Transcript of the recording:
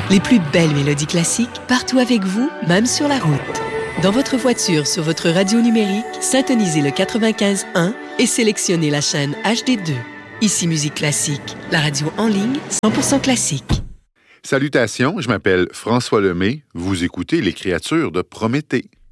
Les plus belles mélodies classiques, partout avec vous, même sur la route. Dans votre voiture, sur votre radio numérique, syntonisez le 95.1 et sélectionnez la chaîne HD2. Ici Musique Classique, la radio en ligne 100% classique. Salutations, je m'appelle François Lemay. Vous écoutez Les Créatures de Prométhée.